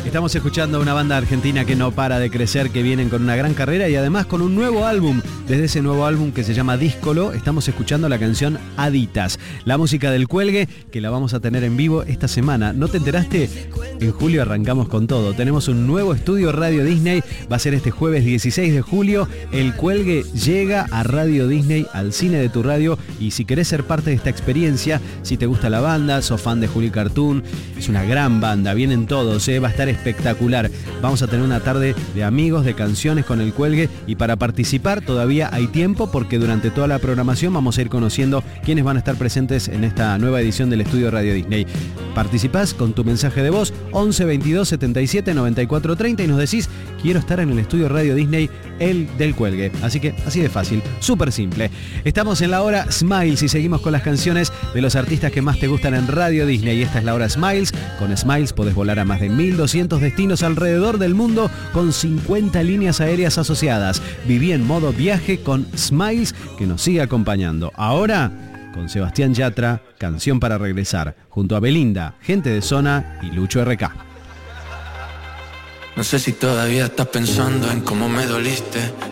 Estamos escuchando a una banda argentina que no para de crecer, que vienen con una gran carrera y además con un nuevo álbum. Desde ese nuevo álbum que se llama Díscolo, estamos escuchando la canción Aditas, la música del Cuelgue, que la vamos a tener en vivo esta semana. ¿No te enteraste? En julio arrancamos con todo. Tenemos un nuevo estudio Radio Disney. Va a ser este jueves 16 de julio. El Cuelgue llega a Radio Disney, al cine de tu radio. Y si querés ser parte de esta experiencia, si te gusta la banda, sos fan de Juli Cartoon, es una gran banda, vienen todos, va a estar espectacular. Vamos a tener una tarde de amigos, de canciones con el Cuelgue, y para participar todavía hay tiempo, porque durante toda la programación vamos a ir conociendo quiénes van a estar presentes en esta nueva edición del estudio Radio Disney. Participás con tu mensaje de voz 11 22 77 94 30 y nos decís: quiero estar en el estudio Radio Disney, el del Cuelgue. Así que así de fácil, súper simple. Estamos en la hora Smiles y seguimos con las canciones de los artistas que más te gustan en Radio Disney. Y esta es la hora Smiles. Con Smiles podés volar a más de 1200 destinos alrededor del mundo con 50 líneas aéreas asociadas. Viví en modo viaje con Smiles, que nos sigue acompañando. Ahora con Sebastián Yatra, Canción para Regresar, junto a Belinda, Gente de Zona y Lucho RK. No sé si todavía estás pensando en cómo me doliste.